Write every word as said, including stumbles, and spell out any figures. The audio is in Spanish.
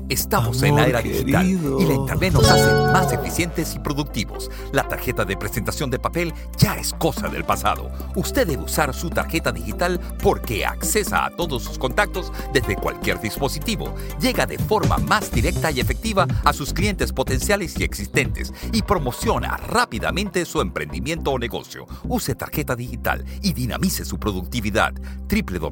Estamos en la Amor era digital querido. y la internet nos hace más eficientes y productivos. La tarjeta de presentación de papel ya es cosa del pasado. Usted debe usar su tarjeta digital porque accesa a todos sus contactos desde cualquier dispositivo. Llega de forma más directa y efectiva a sus clientes potenciales y existentes y promociona rápidamente su emprendimiento o negocio. Use tarjeta digital y dinamice su productividad. w w w